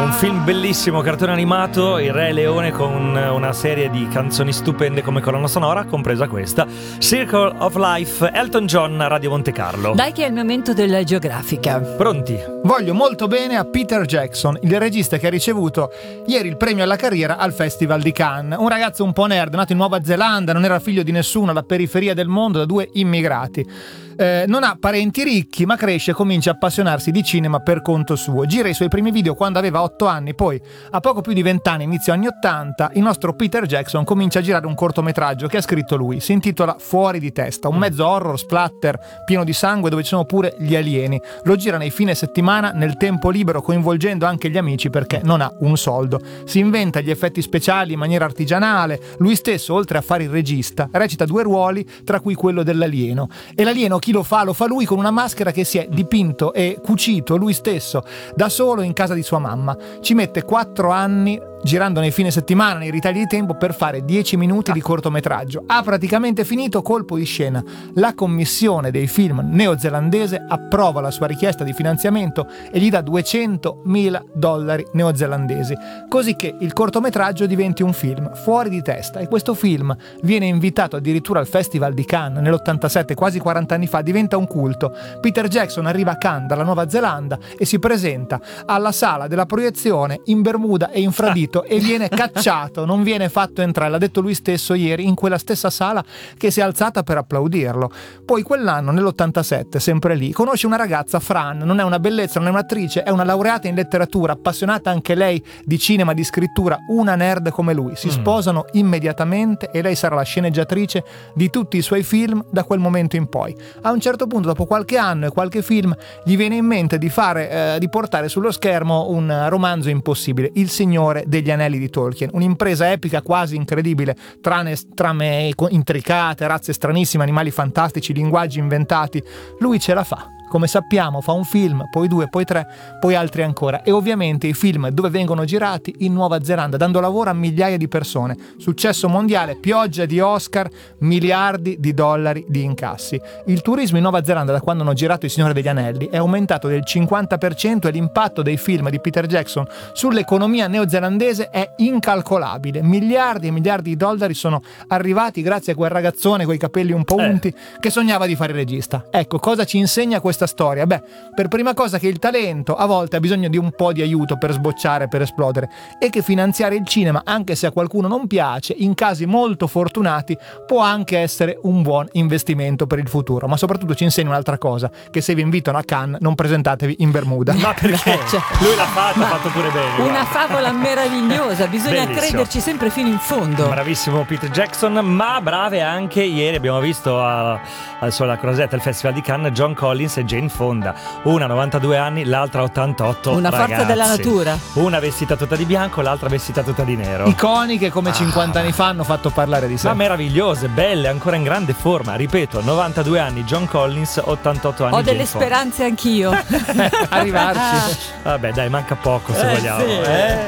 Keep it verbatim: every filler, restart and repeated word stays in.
un film bellissimo, cartone animato, Il Re Leone, con una serie di canzoni stupende come colonna sonora, compresa questa, Circle of Life, Elton John, Radio Monte Carlo. Dai che è il momento della geografica. Pronti? Voglio molto bene a Peter Jackson, il regista che ha ricevuto ieri il premio alla carriera al Festival di Cannes. Un ragazzo un po' nerd, nato in Nuova Zelanda, non era figlio di nessuno, alla periferia del mondo, da due immigrati. Eh, non ha parenti ricchi, ma cresce e comincia a appassionarsi di cinema per conto suo. Gira i suoi primi video quando aveva otto anni, poi a poco più di venti anni, inizio anni ottanta, il nostro Peter Jackson comincia a girare un cortometraggio che ha scritto lui. Si intitola Fuori di testa, un mezzo horror splatter pieno di sangue dove ci sono pure gli alieni. Lo gira nei fine settimana, nel tempo libero, coinvolgendo anche gli amici perché non ha un soldo. Si inventa gli effetti speciali in maniera artigianale. Lui stesso, oltre a fare il regista, recita due ruoli, tra cui quello dell'alieno. E l'alieno chi lo fa? Lo fa lui con una maschera che si è dipinto e cucito lui stesso da solo in casa di sua mamma. Ci mette quattro anni girando nei fine settimana, nei ritagli di tempo, per fare dieci minuti di cortometraggio. Ha praticamente finito, colpo di scena. La commissione dei film neozelandese approva la sua richiesta di finanziamento e gli dà duecentomila dollari neozelandesi, così che il cortometraggio diventi un film fuori di testa. E questo film viene invitato addirittura al Festival di Cannes nell'ottantasette, quasi quaranta anni fa, diventa un culto. Peter Jackson arriva a Cannes dalla Nuova Zelanda e si presenta alla sala della proiezione in bermuda e infradito e viene cacciato, non viene fatto entrare. L'ha detto lui stesso ieri in quella stessa sala che si è alzata per applaudirlo. Poi quell'anno, nell'ottantasette, sempre lì, conosce una ragazza, Fran, non è una bellezza, non è un'attrice, è una laureata in letteratura, appassionata anche lei di cinema, di scrittura, una nerd come lui. Si sposano immediatamente e lei sarà la sceneggiatrice di tutti i suoi film da quel momento in poi. A un certo punto, dopo qualche anno e qualche film, gli viene in mente di fare, eh, di portare sullo schermo un romanzo impossibile, Il Signore degli Anelli di Tolkien, un'impresa epica quasi incredibile, trame, trame intricate, razze stranissime, animali fantastici, linguaggi inventati. Lui ce la fa. Come sappiamo, fa un film, poi due, poi tre, poi altri ancora. E ovviamente i film dove vengono girati? In Nuova Zelanda, dando lavoro a migliaia di persone. Successo mondiale, pioggia di Oscar, miliardi di dollari di incassi. Il turismo in Nuova Zelanda, da quando hanno girato Il Signore degli Anelli, è aumentato del cinquanta per cento e l'impatto dei film di Peter Jackson sull'economia neozelandese è incalcolabile. Miliardi e miliardi di dollari sono arrivati grazie a quel ragazzone coi capelli un po' unti eh. che sognava di fare il regista. Ecco, cosa ci insegna questa storia? Beh, per prima cosa che il talento a volte ha bisogno di un po' di aiuto per sbocciare, per esplodere, e che finanziare il cinema, anche se a qualcuno non piace, in casi molto fortunati può anche essere un buon investimento per il futuro. Ma soprattutto ci insegna un'altra cosa, che se vi invitano a Cannes non presentatevi in bermuda. Ma perché? Cioè, lui l'ha fatto, ha fatto pure bene. Una guarda. favola meravigliosa, bisogna Bellissimo. crederci sempre fino in fondo. Bravissimo Peter Jackson, ma brave anche ieri abbiamo visto a, a sulla Crosetta al Festival di Cannes John Collins e Jane Fonda, una novantadue anni, l'altra ottantotto. Una ragazzi. forza della natura. Una vestita tutta di bianco, l'altra vestita tutta di nero. Iconiche come cinquanta anni fa hanno fatto parlare di sé. Ma meravigliose, belle, ancora in grande forma. Ripeto, novantadue anni John Collins, ottantotto anni Ho delle Jane Fonda. speranze anch'io. Arrivarci. Vabbè dai, manca poco se Eh, vogliamo sì. eh?